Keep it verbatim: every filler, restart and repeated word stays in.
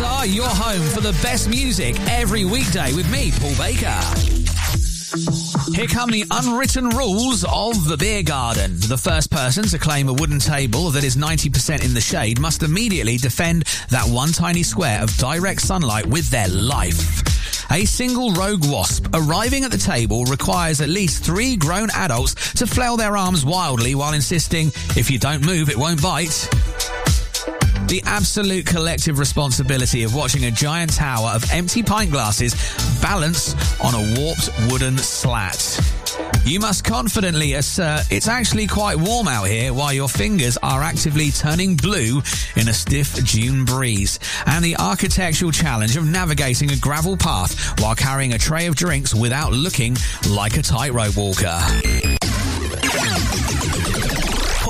are your home for the best music every weekday with me, Paul Baker. Here come the unwritten rules of the beer garden. The first person to claim a wooden table that is ninety percent in the shade must immediately defend that one tiny square of direct sunlight with their life. A single rogue wasp arriving at the table requires at least three grown adults to flail their arms wildly while insisting, if you don't move, it won't bite. The absolute collective responsibility of watching a giant tower of empty pint glasses balance on a warped wooden slat. You must confidently assert it's actually quite warm out here while your fingers are actively turning blue in a stiff June breeze. And the architectural challenge of navigating a gravel path while carrying a tray of drinks without looking like a tightrope walker.